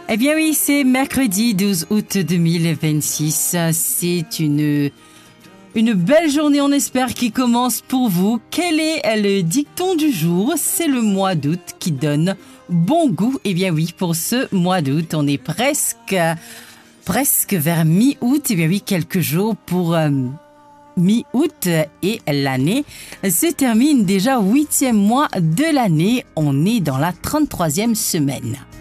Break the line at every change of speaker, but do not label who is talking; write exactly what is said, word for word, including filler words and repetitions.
Eh bien oui, c'est mercredi douze août deux mille vingt-six. C'est une, une belle journée, on espère, qui commence pour vous. Quel est le dicton du jour? C'est le mois d'août qui donne bon goût. Eh bien oui, pour ce mois d'août, on est presque, presque vers mi-août. Eh bien oui, quelques jours pour... Euh, mi-août et l'année se termine déjà, huitième mois de l'année. On est dans la trente-troisième semaine.